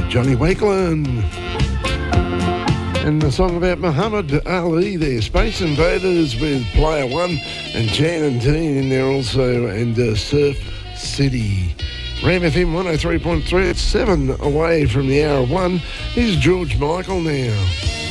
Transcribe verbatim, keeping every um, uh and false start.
Johnny Wakelin. And the song about Muhammad Ali there, Space Invaders with Player One, and Jan and Dean in there also, and uh, Surf City. Ram F M one oh three point three, it's seven away from the hour of one. Here's George Michael now.